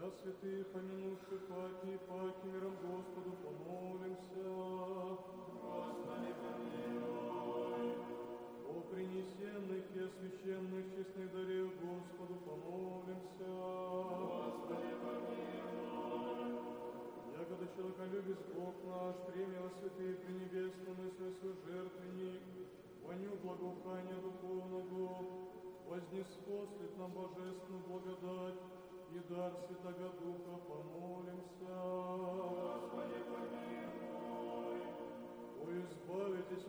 Вся святых, помянувших паки и паки, миром Господу помолимся. Господи, помилуй. О принесенных и освященных честных дарев Господу помолимся. Господи, помилуй. Ягода человеколюбец Бог наш, примя святые пренебесные свой жертвенник, воню благоухания духовного, вознеспослит нам божественную благодать и дар Святого Духа, помолимся. Господи, помилуй. О, избавитесь